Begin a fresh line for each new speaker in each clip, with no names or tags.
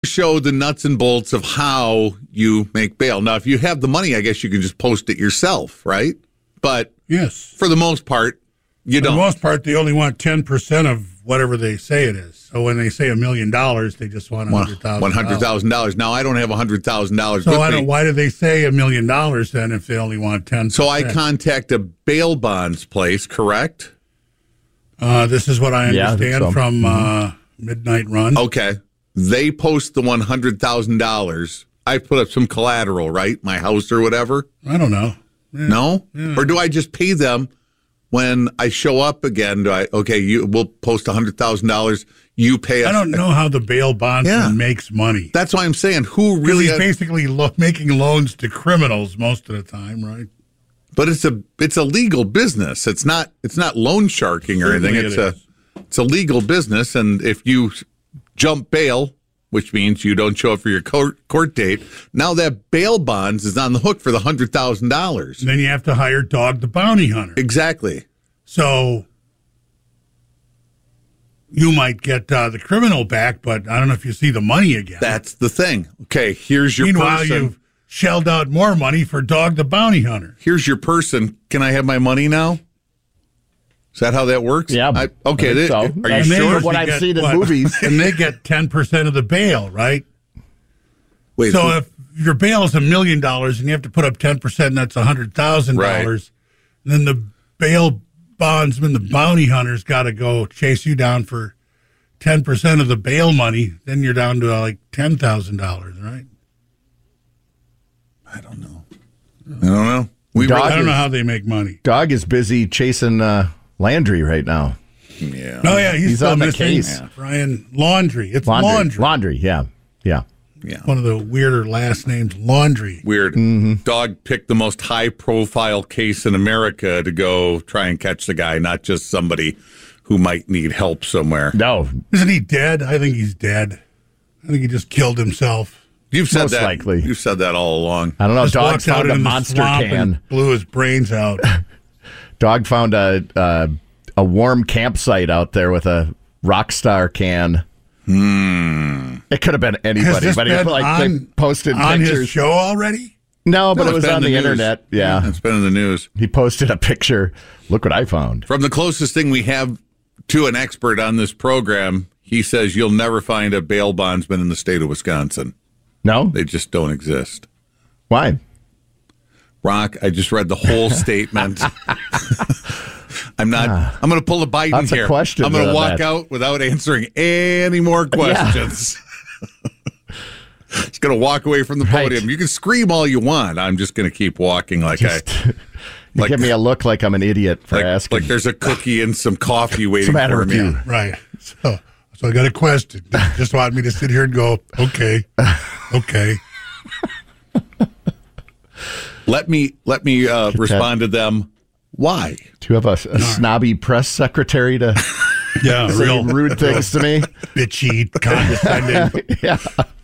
show the nuts and bolts of how you make bail. Now, if you have the money, I guess you can just post it yourself, right? But
yes,
for the most part, you don't.
For the most part, they only want 10% of whatever they say it is. So when they say $1 million, they just want $100,000.
$100,000. Now, I don't have $100,000.
So why do they say $1 million then if they only want 10%?
So I contact a bail bonds place, correct?
This is what I understand from Midnight Run.
Okay. They post the $100,000. I put up some collateral, right? My house or whatever.
I don't know. Yeah.
No?
Yeah.
Or do I just pay them when I show up again? We'll post $100,000. You pay us.
I don't know how the bail bondsman makes money.
That's why I'm saying who really.
He's basically making loans to criminals most of the time, right?
But it's a legal business. It's not loan sharking or anything. It's a legal business, and if you jump bail, which means you don't show up for your court date, now that bail bonds is on the hook for the $100,000.
Then you have to hire Dog the Bounty Hunter.
Exactly.
So you might get the criminal back, but I don't know if you see the money again.
That's the thing. Okay, here's your
Meanwhile,
person.
you've shelled out more money for Dog the Bounty Hunter.
Here's your person. Can I have my money now? Is that how that works?
Yeah.
Okay.
So.
Are you sure?
What I've seen in movies.
And they get 10% of the bail, right?
Wait.
So if your bail is $1 million and you have to put up 10%, that's $100,000.
Right.
Then the bail bondsman, the bounty hunter's got to go chase you down for 10% of the bail money. Then you're down to like $10,000, right?
I don't know. I
don't know how they make money.
Dog is busy chasing Landry right now.
Yeah.
Oh, yeah. He's still
on the
missing
case.
Brian Laundry. It's Laundry.
Laundry, yeah.
One of the weirder last names, Laundry.
Weird. Mm-hmm. Dog picked the most high-profile case in America to go try and catch the guy, not just somebody who might need help somewhere.
No.
Isn't he dead? I think he's dead. I think he just killed himself.
You've said
Most
that.
likely.
You've said that all along.
I don't know.
Just
Dog
walked out
found a
into the
monster
swamp
can.
and blew his brains out.
Dog found a warm campsite out there with a Rockstar can. It could have been anybody, but they posted
on
pictures.
His show already?
No, but it was
it's been
on
in
the
news.
internet. Yeah,
it's been in the news.
He posted a picture. Look what I found.
From the closest thing we have to an expert on this program, he says you'll never find a bail bondsman in the state of Wisconsin.
No?
They just don't exist.
Why?
Rock, I just read the whole statement. I'm going to pull a Biden
Lots of
here.
questions
I'm going to
on
walk
that.
out without answering any more questions. Just going to walk away from the podium.
Right.
You can scream all you want. I'm just going to to keep walking like
You give me a look like I'm an idiot for asking.
Like there's a cookie and some coffee waiting
matter
for
with
me.
you?
Right. So I got a question. You just want me to sit here and go, okay.
Let me respond to them. Why?
Do you have a snobby press secretary to say
real
rude things to me?
Bitchy, condescending.
Yeah.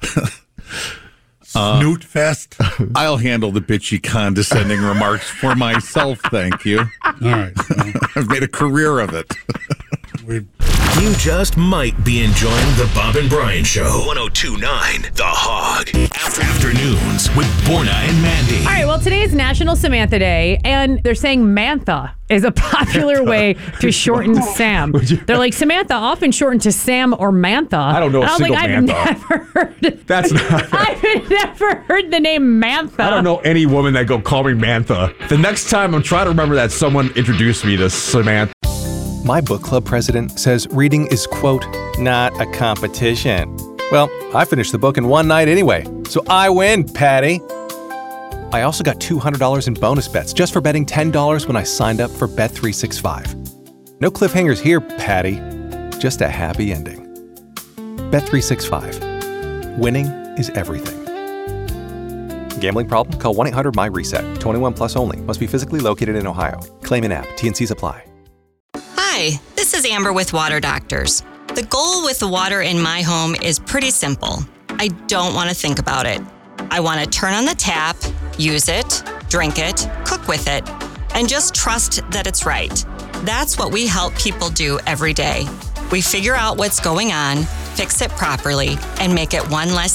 Snoot fest.
I'll handle the bitchy, condescending remarks for myself, thank you.
All right. Well,
I've made a career of it.
You just might be enjoying the Bob and Brian Show. 102.9 The Hog. Afternoons with Borna and Mandy.
All right, well, today is National Samantha Day, and they're saying Mantha is a popular way to shorten Sam. They're like, Samantha, often shortened to Sam or Mantha.
I don't know a single
I've
Mantha.
never heard
That's not.
I've never heard the name Mantha.
I don't know any woman that go call me Mantha. The next time I'm trying to remember that someone introduced me to Samantha.
My book club president says reading is, quote, not a competition. Well, I finished the book in one night anyway, so I win, Patty. I also got $200 in bonus bets just for betting $10 when I signed up for Bet365. No cliffhangers here, Patty. Just a happy ending. Bet365. Winning is everything. Gambling problem? Call 1-800-MY-RESET. 21 plus only. Must be physically located in Ohio. Claim in app. T&Cs apply.
Hi, this is Amber with Water Doctors. The goal with the water in my home is pretty simple. I don't want to think about it. I want to turn on the tap, use it, drink it, cook with it, and just trust that it's right. That's what we help people do every day. We figure out what's going on, fix it properly, and make it one less